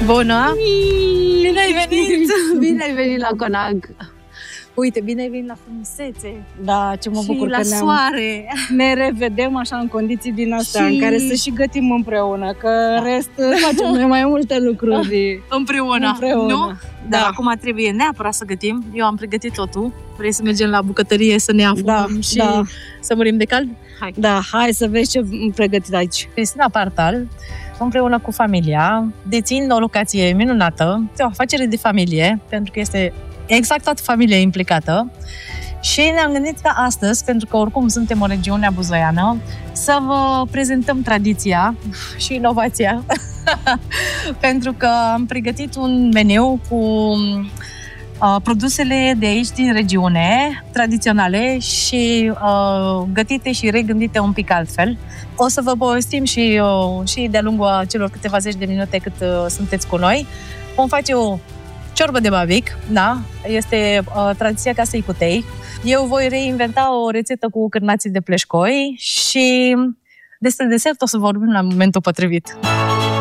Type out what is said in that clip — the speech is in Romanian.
Bună! Bine ai venit! Bine ai venit la Conag! Uite, bine ai venit la frumusețe. Da, ce mă bucur și la că soare. ne revedem așa în condiții din astea, în care să și gătim împreună, că rest facem noi mai multe lucruri Împreună. Nu? Da. Dar acum trebuie neapărat să gătim. Eu am pregătit totul. Vrei să mergem la bucătărie să ne aflăm și să murim de cald? Hai. Da, hai să vezi ce am pregătit aici. Cristina Partal, împreună cu familia, dețin o locație minunată, o afacere de familie, pentru că este exact toată familia implicată. Și ne-am gândit ca astăzi, pentru că oricum suntem o regiune buzoiană, să vă prezentăm tradiția și inovația. Pentru că am pregătit un meniu cu produsele de aici, din regiune, tradiționale și gătite și regândite un pic altfel. O să vă povestim și de-a lungul celor câteva zeci de minute cât sunteți cu noi. Vom face o ciorbă de babic, da? Este tradiția casei Cutei. Eu voi reinventa o rețetă cu cârnații de pleșcoi și despre desert o să vorbim la momentul potrivit.